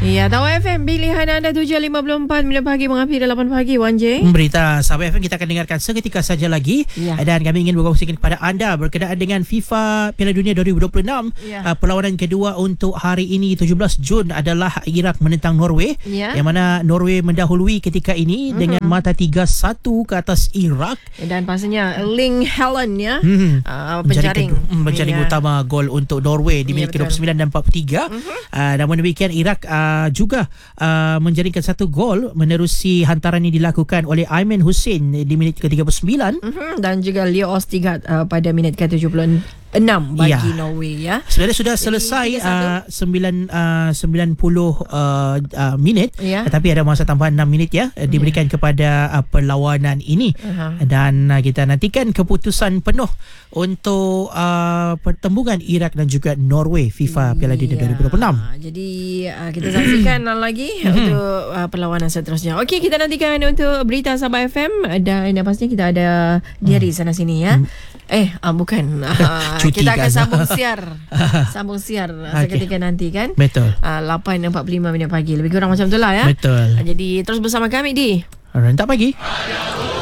Ya, Tahu FM pilihan anda 7.54 minit pagi mengakhiri 8 pagi Wan J. Berita Sabah FM kita akan dengarkan seketika saja lagi. Dan kami ingin berkongsikan kepada anda berkenaan dengan FIFA Piala Dunia 2026. Perlawanan kedua untuk hari ini 17 Jun adalah Iraq menentang Norway. Yang mana Norway mendahului ketika ini dengan mata 3-1 ke atas Iraq. Dan pastinya Erling Haaland penjaring utama gol untuk Norway di minit ke-29 dan 43. Namun demikian Iraq juga menjaringkan satu gol menerusi hantaran ini dilakukan oleh Ayman Hussein di minit ke-39 dan juga Leo Ostigard pada minit ke-76 bagi Norway ya. Sebenarnya sudah selesai 90 minit tetapi ada masa tambahan 6 minit diberikan kepada perlawanan ini dan kita nantikan keputusan penuh untuk pertembungan Iraq dan juga Norway FIFA Piala Dunia 2026. Jadi kita saksikan lagi untuk perlawanan seterusnya. Okey, kita nantikan untuk berita Sabah FM dan pastinya kita ada diari sana sini ya. Bukan. Kita akan sambung siar seketika nanti kan. Betul. 8.45 minit pagi. Lebih kurang macam itulah ya. Betul. Jadi terus bersama kami di Rentak Pagi.